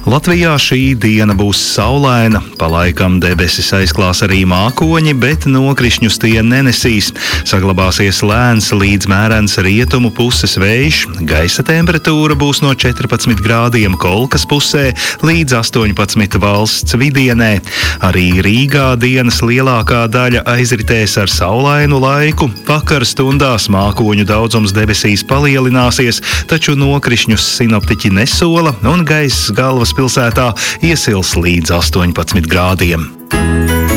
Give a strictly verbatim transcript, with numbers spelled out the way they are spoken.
Latvijā šī diena būs saulaina, palaikam debesis aizklās arī mākoņi, bet nokrišņus tie nenesīs. Saglabāsies lēns līdz mērens rietumu puses vējš, gaisa temperatūra būs no četrpadsmit grādiem Kolkas pusē līdz astoņpadsmit valsts vidienē. Arī Rīgā dienas lielākā daļa aizritēs ar saulainu laiku, vakar stundās mākoņu daudzums debesīs palielināsies, taču nokrišņus sinoptiķi nesola un gaiss galvaspilsētā iesils līdz astoņpadsmit grādiem.